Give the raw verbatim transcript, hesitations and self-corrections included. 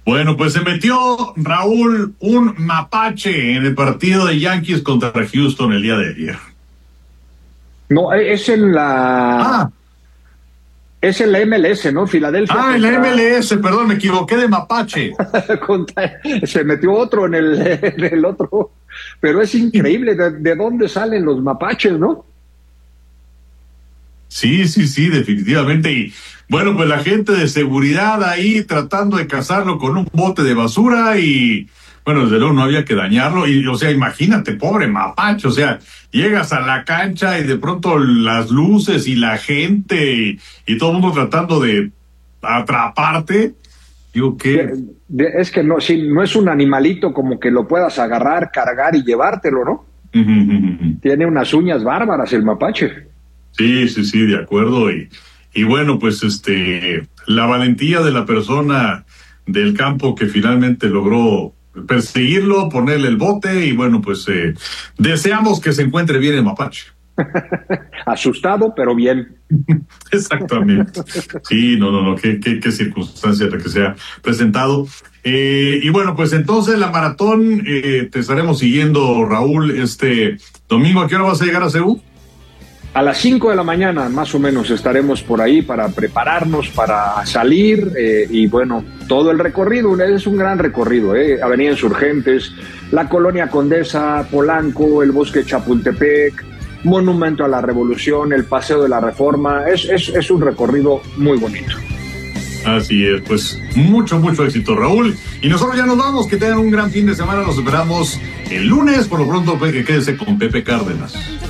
Bueno, pues se metió, Raúl, un mapache en el partido de Yankees contra Houston el día de ayer. No, es en la... Ah, Es en la M L S, ¿no? Filadelfia. ah, en la M L S, perdón, me equivoqué de mapache. contra... Se metió otro en el, en el otro. Pero es increíble de, de dónde salen los mapaches, ¿no? Sí, sí, sí, definitivamente. Y bueno, pues la gente de seguridad ahí tratando de cazarlo con un bote de basura y, bueno, desde luego no había que dañarlo. Y, o sea, imagínate, pobre mapache, o sea, llegas a la cancha y de pronto las luces y la gente y, y todo el mundo tratando de atraparte. Digo, ¿qué? De, de, es que no, sí, no es un animalito como que lo puedas agarrar, cargar y llevártelo, ¿no? Tiene unas uñas bárbaras el mapache. Sí, sí, sí, de acuerdo. Y, y bueno, pues este, la valentía de la persona del campo que finalmente logró perseguirlo, ponerle el bote y bueno, pues eh, deseamos que se encuentre bien el mapache. Asustado, pero bien. Exactamente. Sí, no, no, no, qué, qué, qué circunstancia la que se ha presentado. Eh, y bueno, pues entonces la maratón eh, te estaremos siguiendo, Raúl, este domingo. ¿A qué hora vas a llegar a C U? A las cinco de la mañana, más o menos, estaremos por ahí para prepararnos, para salir, eh, y bueno, todo el recorrido, es un gran recorrido, eh, Avenida Insurgentes, la Colonia Condesa, Polanco, el Bosque Chapultepec, Monumento a la Revolución, el Paseo de la Reforma, es, es, es un recorrido muy bonito. Así es, pues mucho, mucho éxito, Raúl. Y nosotros ya nos vamos, que tengan un gran fin de semana, los esperamos el lunes, por lo pronto, que quédese con Pepe Cárdenas.